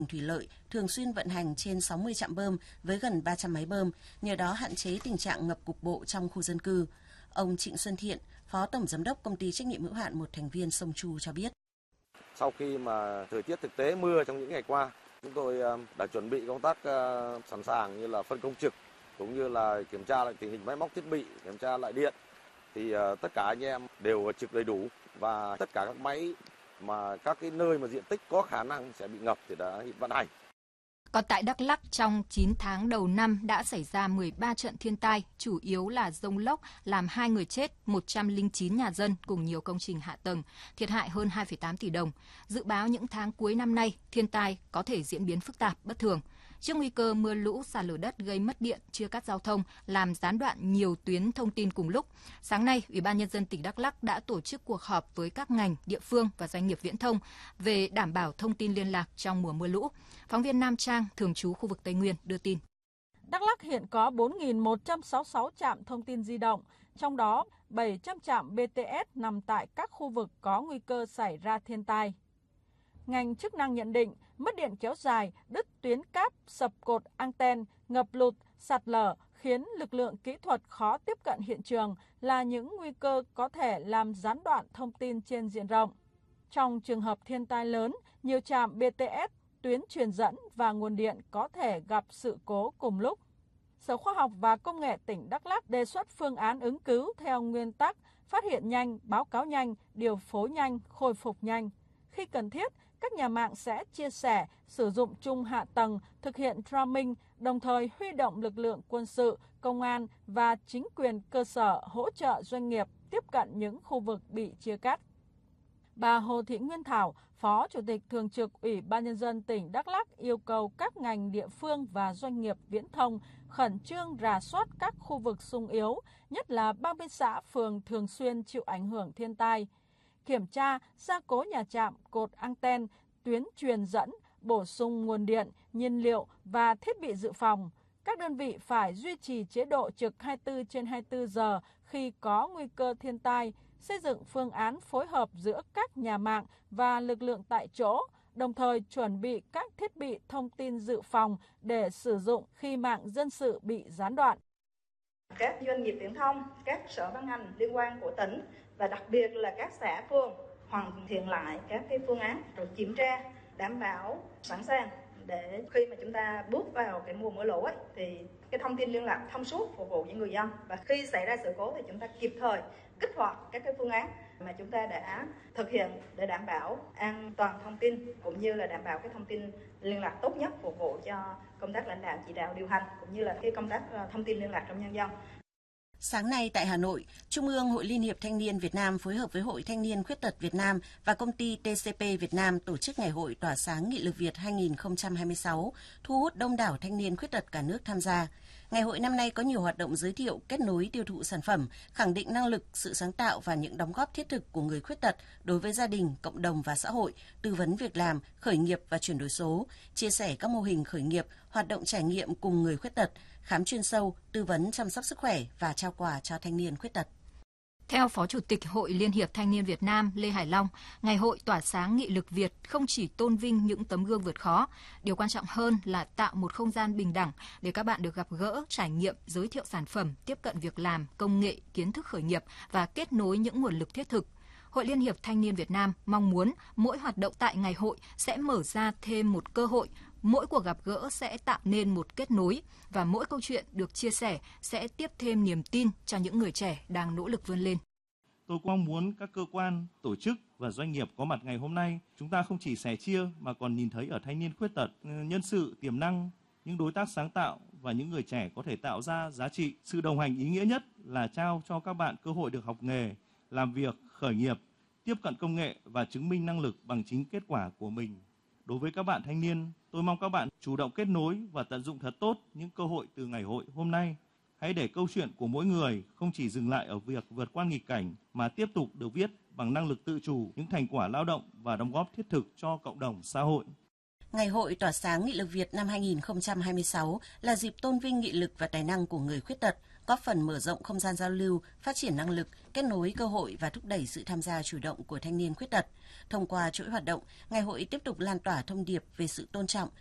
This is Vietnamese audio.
thủy lợi thường xuyên vận hành trên 60 trạm bơm với gần 300 máy bơm, nhờ đó hạn chế tình trạng ngập cục bộ trong khu dân cư. Ông Trịnh Xuân Thiện, Phó Tổng Giám đốc Công ty Trách nhiệm hữu hạn một thành viên Sông Chu cho biết. Sau khi mà thời tiết thực tế mưa trong những ngày qua, chúng tôi đã chuẩn bị công tác sẵn sàng như là phân công trực, cũng như là kiểm tra lại tình hình máy móc thiết bị, kiểm tra lại điện. Thì tất cả anh em đều trực đầy đủ và tất cả các máy mà các cái nơi mà diện tích có khả năng sẽ bị ngập thì đã vận hành. Còn tại Đắk Lắk, trong 9 tháng đầu năm đã xảy ra 13 trận thiên tai, chủ yếu là dông lốc làm 2 người chết, 109 nhà dân cùng nhiều công trình hạ tầng, thiệt hại hơn 2,8 tỷ đồng. Dự báo những tháng cuối năm nay, thiên tai có thể diễn biến phức tạp, bất thường. Trước nguy cơ mưa lũ, sạt lở đất gây mất điện, chia cắt giao thông, làm gián đoạn nhiều tuyến thông tin cùng lúc, sáng nay, Ủy ban Nhân dân tỉnh Đắk Lắk đã tổ chức cuộc họp với các ngành, địa phương và doanh nghiệp viễn thông về đảm bảo thông tin liên lạc trong mùa mưa lũ. Phóng viên Nam Trang, thường trú khu vực Tây Nguyên, đưa tin. Đắk Lắk hiện có 4.166 trạm thông tin di động, trong đó 700 trạm BTS nằm tại các khu vực có nguy cơ xảy ra thiên tai. Ngành chức năng nhận định mất điện kéo dài, đứt tuyến cáp, sập cột anten, ngập lụt, sạt lở khiến lực lượng kỹ thuật khó tiếp cận hiện trường là những nguy cơ có thể làm gián đoạn thông tin trên diện rộng. Trong trường hợp thiên tai lớn, nhiều trạm BTS, tuyến truyền dẫn và nguồn điện có thể gặp sự cố cùng lúc. Sở Khoa học và Công nghệ tỉnh Đắk Lắk đề xuất phương án ứng cứu theo nguyên tắc phát hiện nhanh, báo cáo nhanh, điều phối nhanh, khôi phục nhanh. Khi cần thiết, các nhà mạng sẽ chia sẻ, sử dụng chung hạ tầng, thực hiện roaming, đồng thời huy động lực lượng quân sự, công an và chính quyền cơ sở hỗ trợ doanh nghiệp tiếp cận những khu vực bị chia cắt. Bà Hồ Thị Nguyên Thảo, Phó Chủ tịch Thường trực Ủy ban Nhân dân tỉnh Đắk Lắk yêu cầu các ngành địa phương và doanh nghiệp viễn thông khẩn trương rà soát các khu vực xung yếu, nhất là 30 xã phường thường xuyên chịu ảnh hưởng thiên tai, kiểm tra, gia cố nhà trạm, cột anten, tuyến truyền dẫn, bổ sung nguồn điện, nhiên liệu và thiết bị dự phòng. Các đơn vị phải duy trì chế độ trực 24/24 giờ khi có nguy cơ thiên tai, xây dựng phương án phối hợp giữa các nhà mạng và lực lượng tại chỗ, đồng thời chuẩn bị các thiết bị thông tin dự phòng để sử dụng khi mạng dân sự bị gián đoạn. Các doanh nghiệp viễn thông, các sở ban ngành liên quan của tỉnh và đặc biệt là các xã phường hoàn thiện lại các cái phương án rồi kiểm tra đảm bảo sẵn sàng để khi mà chúng ta bước vào cái mùa mưa lũ ấy, thì cái thông tin liên lạc thông suốt phục vụ những người dân, và khi xảy ra sự cố thì chúng ta kịp thời kích hoạt các cái phương án mà chúng ta đã thực hiện để đảm bảo an toàn thông tin cũng như là đảm bảo cái thông tin liên lạc tốt nhất phục vụ cho công tác lãnh đạo chỉ đạo điều hành cũng như là cái công tác thông tin liên lạc trong nhân dân. Sáng nay tại Hà Nội, Trung ương Hội Liên hiệp Thanh niên Việt Nam phối hợp với Hội Thanh niên Khuyết tật Việt Nam và công ty TCP Việt Nam tổ chức Ngày hội Tỏa sáng Nghị lực Việt 2026, thu hút đông đảo thanh niên khuyết tật cả nước tham gia. Ngày hội năm nay có nhiều hoạt động giới thiệu, kết nối tiêu thụ sản phẩm, khẳng định năng lực, sự sáng tạo và những đóng góp thiết thực của người khuyết tật đối với gia đình, cộng đồng và xã hội, tư vấn việc làm, khởi nghiệp và chuyển đổi số, chia sẻ các mô hình khởi nghiệp, hoạt động trải nghiệm cùng người khuyết tật, khám chuyên sâu, tư vấn chăm sóc sức khỏe và trao quà cho thanh niên khuyết tật. Theo Phó Chủ tịch Hội Liên hiệp Thanh niên Việt Nam Lê Hải Long, Ngày hội Tỏa sáng Nghị lực Việt không chỉ tôn vinh những tấm gương vượt khó, điều quan trọng hơn là tạo một không gian bình đẳng để các bạn được gặp gỡ, trải nghiệm, giới thiệu sản phẩm, tiếp cận việc làm, công nghệ, kiến thức khởi nghiệp và kết nối những nguồn lực thiết thực. Hội Liên hiệp Thanh niên Việt Nam mong muốn mỗi hoạt động tại ngày hội sẽ mở ra thêm một cơ hội, mỗi cuộc gặp gỡ sẽ tạo nên một kết nối và mỗi câu chuyện được chia sẻ sẽ tiếp thêm niềm tin cho những người trẻ đang nỗ lực vươn lên. Tôi mong muốn các cơ quan, tổ chức và doanh nghiệp có mặt ngày hôm nay, chúng ta không chỉ sẻ chia mà còn nhìn thấy ở thanh niên khuyết tật, nhân sự tiềm năng, những đối tác sáng tạo và những người trẻ có thể tạo ra giá trị. Sự đồng hành ý nghĩa nhất là trao cho các bạn cơ hội được học nghề, làm việc, khởi nghiệp, tiếp cận công nghệ và chứng minh năng lực bằng chính kết quả của mình. Đối với các bạn thanh niên, tôi mong các bạn chủ động kết nối và tận dụng thật tốt những cơ hội từ ngày hội hôm nay. Hãy để câu chuyện của mỗi người không chỉ dừng lại ở việc vượt qua nghịch cảnh mà tiếp tục được viết bằng năng lực tự chủ, những thành quả lao động và đóng góp thiết thực cho cộng đồng xã hội. Ngày hội Tỏa sáng Nghị lực Việt năm 2026 là dịp tôn vinh nghị lực và tài năng của người khuyết tật, góp phần mở rộng không gian giao lưu, phát triển năng lực, kết nối cơ hội và thúc đẩy sự tham gia chủ động của thanh niên khuyết tật. Thông qua chuỗi hoạt động, ngày hội tiếp tục lan tỏa thông điệp về sự tôn trọng,